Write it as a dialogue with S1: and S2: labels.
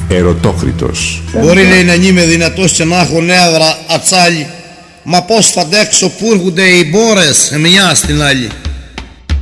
S1: Ερωτόκριτος.
S2: Μπορεί, λέει, να είμαι δυνατός και να έχω νεύρα ατσάλι, μα πώς θα αντέξω που έρχονται οι μπόρες μια στην άλλη.